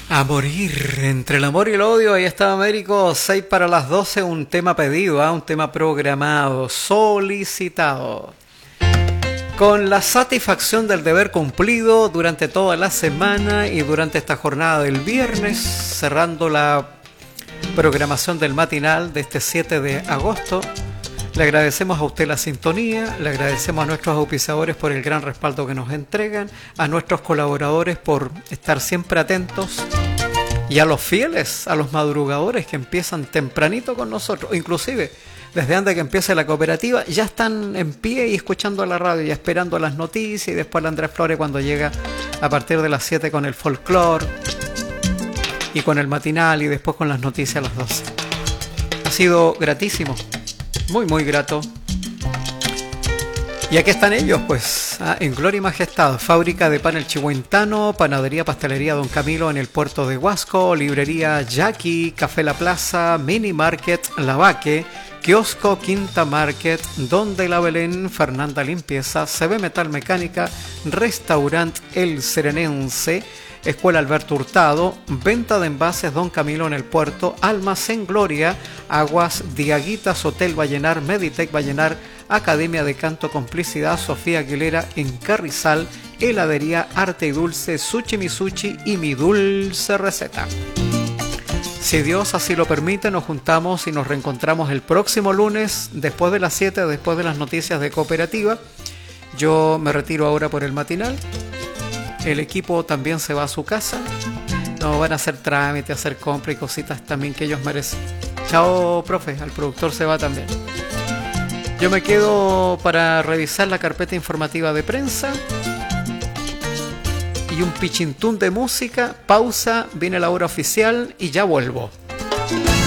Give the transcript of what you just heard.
A morir, entre el amor y el odio, ahí estaba Américo, 6 para las 12, un tema pedido, un tema programado, solicitado. Con la satisfacción del deber cumplido durante toda la semana y durante esta jornada del viernes, cerrando la programación del matinal de este 7 de agosto, le agradecemos a usted la sintonía, le agradecemos a nuestros auspiciadores por el gran respaldo que nos entregan, a nuestros colaboradores por estar siempre atentos y a los fieles, a los madrugadores que empiezan tempranito con nosotros, inclusive desde antes que empiece la cooperativa ya están en pie y escuchando la radio y esperando las noticias, y después la Andrés Flores cuando llega a partir de las 7 con el folclore y con el matinal y después con las noticias a las 12. Ha sido gratísimo. Muy, muy grato. Y aquí están ellos, pues, en gloria y majestad. Fábrica de pan El Chihuentano, panadería, pastelería Don Camilo en el puerto de Huasco, librería Jackie, Café La Plaza, Mini Market La Vaque, kiosco Quinta Market, Don de la Belén, Fernanda Limpieza, CB Metal Mecánica, Restaurant El Serenense, Escuela Alberto Hurtado, venta de envases Don Camilo en el puerto, Almacén Gloria, Aguas Diaguitas, Hotel Vallenar, Meditec Vallenar, Academia de Canto Complicidad, Sofía Aguilera en Carrizal, Heladería Arte y Dulce, Sushi Misuchi y Mi Dulce Receta. Si Dios así lo permite, nos juntamos y nos reencontramos el próximo lunes, después de las 7, después de las noticias de Cooperativa. Yo me retiro ahora por el matinal. El equipo también se va a su casa. No van a hacer trámite, hacer compra y cositas también que ellos merecen. Chao, profe. Al productor se va también. Yo me quedo para revisar la carpeta informativa de prensa. Y un pichintún de música. Pausa, viene la hora oficial y ya vuelvo.